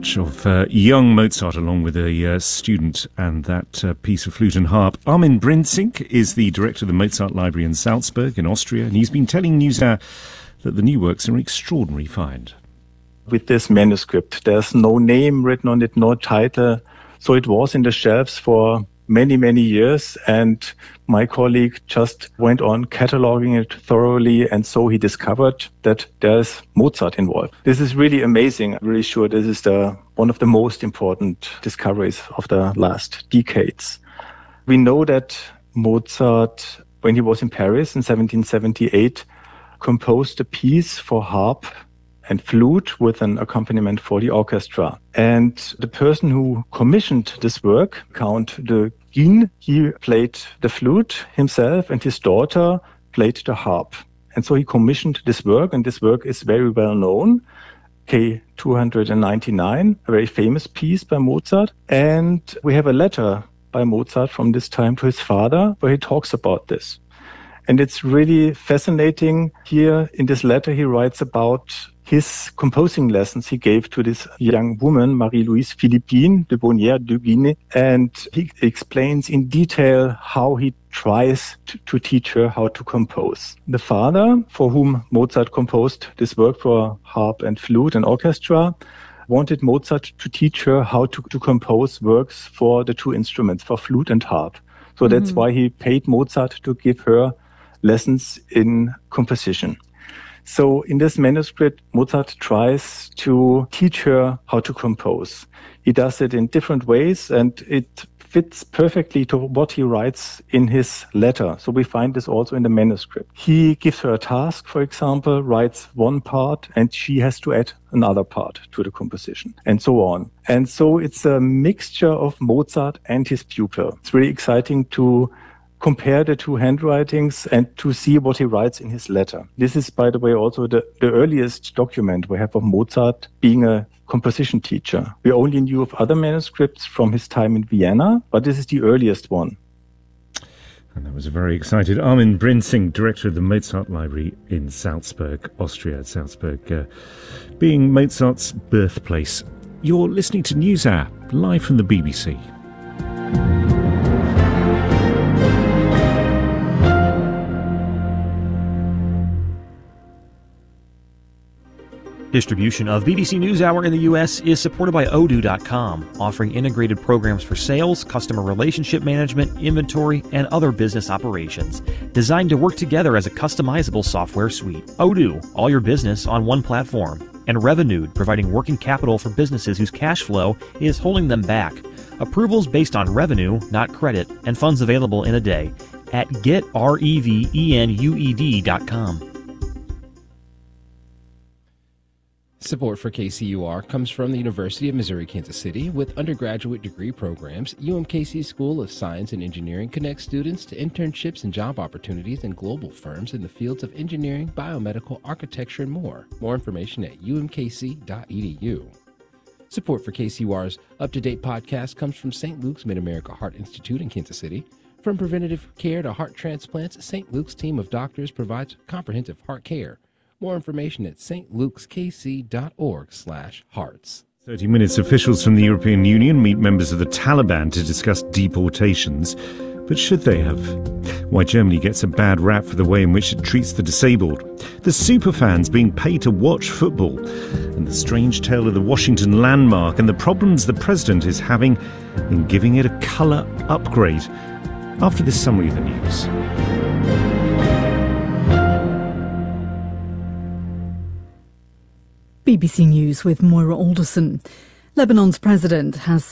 patch of young Mozart along with a student and that piece of flute and harp. Armin Brinzink is the director of the Mozart Library in Salzburg in Austria, and he's been telling NewsHour that the new works are an extraordinary find. With this manuscript, there's no name written on it, no title. So it was in the shelves for many, many years, and my colleague just went on cataloging it thoroughly, and so he discovered that there's Mozart involved. This is really amazing. I'm really sure this is one of the most important discoveries of the last decades. We know that Mozart, when he was in Paris in 1778, composed a piece for harp and flute with an accompaniment for the orchestra. And the person who commissioned this work, Count de Guignes, he played the flute himself, and his daughter played the harp. And so he commissioned this work, and this work is very well known, K299, a very famous piece by Mozart. And we have a letter by Mozart from this time to his father where he talks about this. And it's really fascinating. Here in this letter, he writes about his composing lessons he gave to this young woman, Marie-Louise Philippine de Bonnière de Guignes, and he explains in detail how he tries to teach her how to compose. The father, for whom Mozart composed this work for harp and flute and orchestra, wanted Mozart to teach her how to compose works for the two instruments, for flute and harp. So that's why he paid Mozart to give her lessons in composition. So in this manuscript, Mozart tries to teach her how to compose. He does it in different ways, and it fits perfectly to what he writes in his letter. So we find this also in the manuscript. He gives her a task, for example, writes one part, and she has to add another part to the composition, and so on. And so it's a mixture of Mozart and his pupil. It's really exciting to compare the two handwritings and to see what he writes in his letter. This is, by the way, also the earliest document we have of Mozart being a composition teacher. We only knew of other manuscripts from his time in Vienna, but this is the earliest one. And that was a very excited Armin Brinzink, director of the Mozart Library in Salzburg, Austria. Salzburg being Mozart's birthplace. You're listening to NewsHour, live from the BBC. Distribution of BBC NewsHour in the U.S. is supported by Odoo.com, offering integrated programs for sales, customer relationship management, inventory, and other business operations, designed to work together as a customizable software suite. Odoo, all your business on one platform. And Revenued, providing working capital for businesses whose cash flow is holding them back. Approvals based on revenue, not credit, and funds available in a day at getrevenued.com. Support for KCUR comes from the University of Missouri-Kansas City. With undergraduate degree programs, UMKC School of Science and Engineering connects students to internships and job opportunities in global firms in the fields of engineering, biomedical, architecture, and more. More information at umkc.edu. Support for KCUR's up-to-date podcast comes from St. Luke's Mid-America Heart Institute in Kansas City. From preventative care to heart transplants, St. Luke's team of doctors provides comprehensive heart care. More information at stlukeskc.org/hearts. 30 minutes, officials from the European Union meet members of the Taliban to discuss deportations. But should they have? Why Germany gets a bad rap for the way in which it treats the disabled. The superfans being paid to watch football. And the strange tale of the Washington landmark and the problems the president is having in giving it a colour upgrade. After this summary of the news. BBC News with Moira Alderson. Lebanon's president has